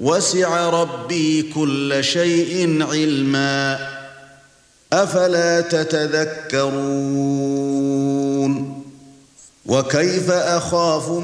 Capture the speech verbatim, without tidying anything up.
وَسِعَ رَبِّي كُلَّ شَيْءٍ عِلْمًا أَفَلَا تَتَذَكَّرُونَ وَكَيْفَ أَخَافُ